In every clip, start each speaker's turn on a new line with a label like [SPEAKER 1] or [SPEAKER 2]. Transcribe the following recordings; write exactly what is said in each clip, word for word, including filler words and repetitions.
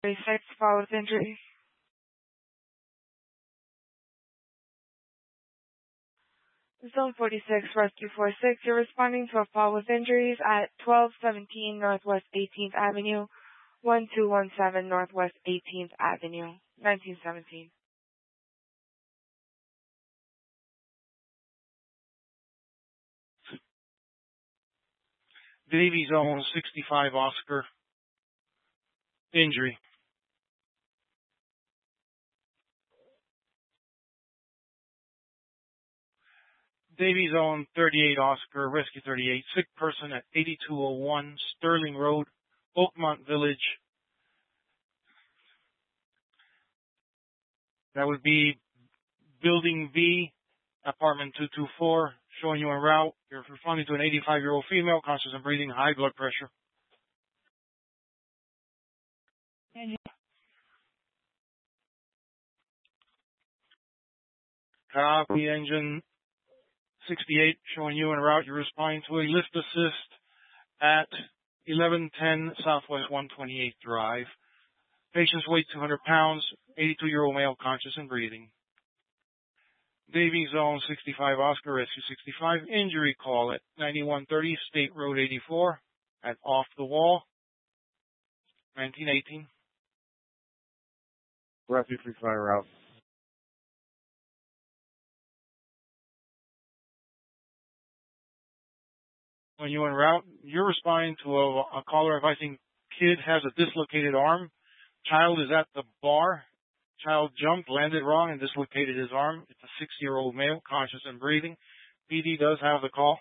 [SPEAKER 1] six, fall with injury. Zone forty-six, Rescue four six, you're responding to a fall with injuries at twelve seventeen Northwest eighteenth Avenue, one two one seven Northwest eighteenth Avenue, nineteen seventeen.
[SPEAKER 2] Davy Zone sixty-five, Oscar, injury. Davy Zone thirty-eight, Oscar, Rescue thirty-eight, sick person at eighty-two oh one Sterling Road, Oakmont Village. That would be Building B, apartment two two four, showing you en route. You're responding to an eighty-five-year-old female, conscious and breathing, high blood pressure. Copy, engine sixty-eight, showing you en route. You're responding to a lift assist at eleven ten Southwest one twenty-eighth Drive. Patient's weight two hundred pounds, eighty-two-year-old male, conscious and breathing. Davy Zone sixty-five, Oscar, Rescue sixty-five, injury call at ninety-one thirty State Road eighty-four at Off the Wall, nineteen eighteen.
[SPEAKER 3] Rescue sixty-five route.
[SPEAKER 2] When you're en route, you're responding to a, a caller advising kid has a dislocated arm. Child is at the bar. Child jumped, landed wrong, and dislocated his arm. It's a six-year-old male, conscious and breathing. P D does have the call.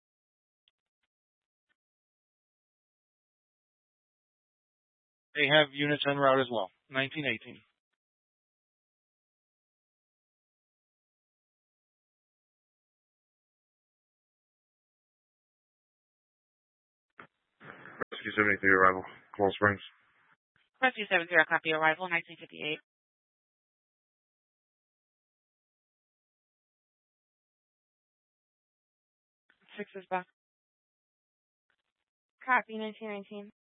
[SPEAKER 2] They have units en route as well, nineteen eighteen.
[SPEAKER 3] Rescue seventy-three, arrival. Coral Springs.
[SPEAKER 1] Rescue seventy-three, copy, arrival, nineteen fifty-eight. Six is back. Copy, nineteen nineteen.